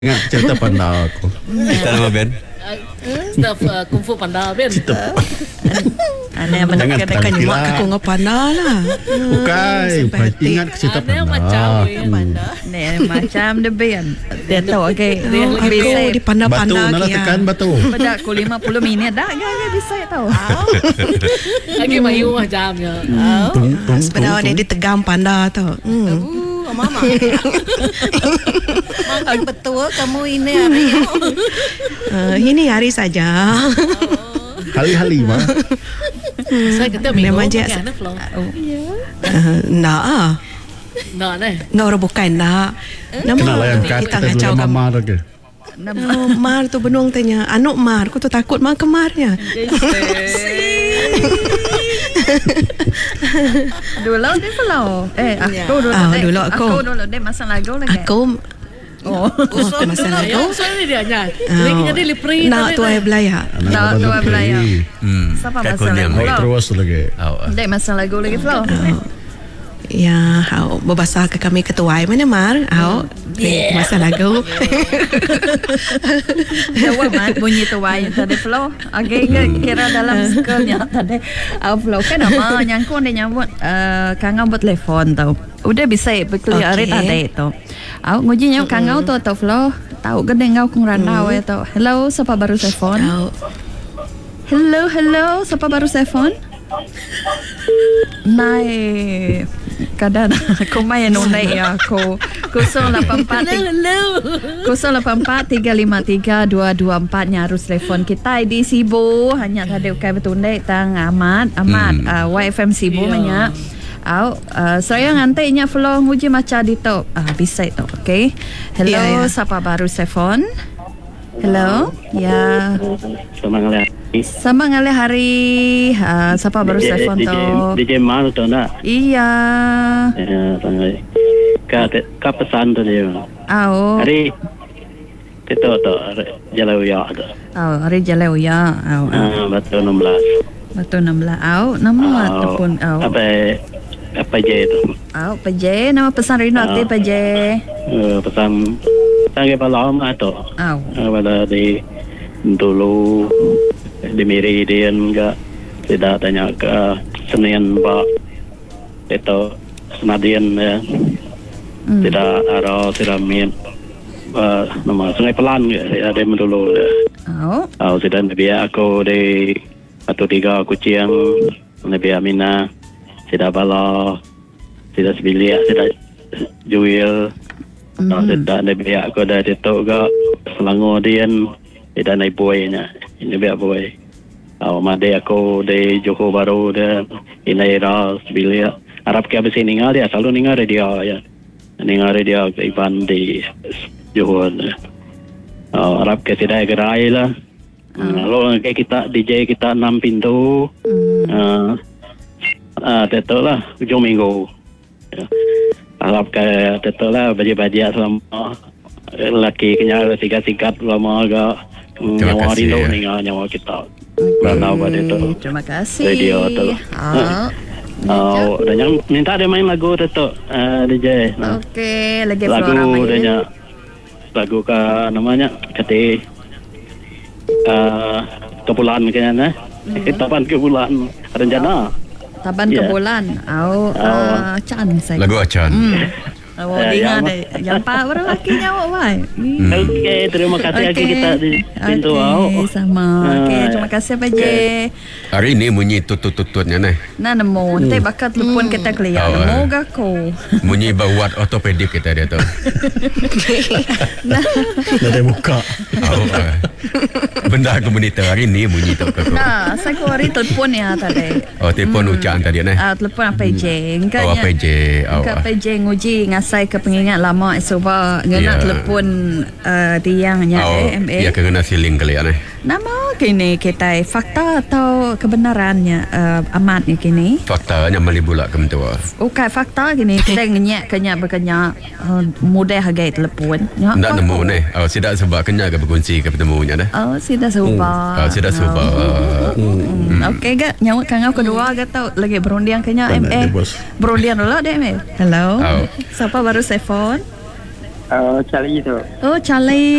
Ingat cerita panda aku. Cerita nama Ben. Cerita Kung Fu Panda Ben. Cerita Ana yang menakkan nyemak aku dengan panda lah. bukan ingat cerita Ada yang panda. macam Ni macam dia Ben. Dia tahu okey. Dia Aku di panda-panda Batu nak tekan batu. Pada aku 50 minit dah agak bisa tahu. lagi mayu macam ya. Sebenarnya dia ditegang panda tu. Mama. Makin betul kamu ini hari. Ini hari saja. Hali-hali mah. Saya kata minggu Memang je. makan flow. Nak ah. Nak ni. Nak orang bukan nak. Kena layan kat kita kita ngacau dulu kamu. mama lagi. Mar tu benung tanya. Anuk Mar, aku tu takut Mar kemarnya. Dulu dia kalau Dulu aku. Aku dulu dia masang lagu lagi. Aku Usul masa dulu lagu. Ya, soalnya dia nyat. Lagi jadi lipri. Nak tu ay belaya. Dah dua belayar. Siapa masang lagu? Baik terus lagi. Dia masang lagu lagi flow. Ya, hau berbahasa ke kami ketuai mana Mar? Hau masa lagu. Jawab mat bunyi tu wai tadi flow. Okey kira dalam sekolahnya tadi flow kan nama nyangkut dia nyambut kangau buat telefon tau. Udah bisa berkeli hari tadi tu. Nguji nyau kangau tu tau flow. Tahu gede ngau kung randau ya tau. Hello, siapa baru telefon? Hello, siapa baru telefon? Nai kadang aku main nunai aku 084 353 harus telefon kita ID Sibu hanya tadi ukai bertundai tang Ahmad YFM Sibu banyak. Saya ngantiknya flow nguji macam di tu bisa itu okay. Hello siapa baru telefon? Hello ya sama ngalih hari siapa baru telefon tu DJ Mal tu nak iya ka pesan tu dia hari itu tu Jalan Uya tu hari Jalan Uya batu 16 nama ataupun apa je tu PJ nama pesan Rino aktif PJ pesan sangat balam tu pada di dulu di Meridian enggak tidak tanya ke Senin Pak itu Senadian ya tidak ada siramin nama Sungai Pelan ada dulu sudah biar aku di atau 3 kucing Nabi Amina tidak bala tidak sebilik tidak juil tidak Nabi aku dah itu ke Selangor Dian tidak naik boynya ini biar boy made aku di Johor Bahru dia ini era sebilik Arab ke habis ningal dia selalu ningal radio ya ningal radio ke Iban di Johor Arab ke tidak gerai lah lalu kita DJ kita 6 pintu tetel lah hujung minggu Arab ke tetel lah baju-baju selama lelaki kenyal sikat-sikat lama agak nyawa rindu nyawa kita tahu pada itu terima kasih radio tu dan yang minta dia main lagu tu DJ okey lagi lagu dia lagu ke namanya kata kebulan kayaknya tapan kebulan rencana taban kebulan Chan saya Lagu Acan. dengar deh yang pak orang laki nyawa wai okey terima kasih lagi kita di pintu sama terima kasih Pak J Hari ni bunyi tutut-tututnya nih. nemu nanti bakat telefon kita kelia nemu gak ko Bunyi bawat ortopedik kita dia tu. Ada buka. Benda komunitas hari ni bunyi tu ke. saya ko hari telefon ya tadi Telefon ucaan tadi nih. telefon apa J Apa je? Apa J nguji ngasai ke pengingat lama sebab ngena telefon tiangnya MA Ya kena siling kali ya nih. nama kini kita fakta atau kebenarannya amatnya kini Faktanya malibula kementua. okay fakta kini kita kenyak berkenyak mudah hargai telepon Nak nemu nih. Sidak sebab kenya ke berkunci ke bertemunya dah. sudah serupa Sidak sebab. okay gak nyawa kangau kedua gak tau lagi berundian kenyak Pandai MA dia, bos. berundian dulu deh MA hello siapa baru telefon Charlie tu. Oh, Charlie.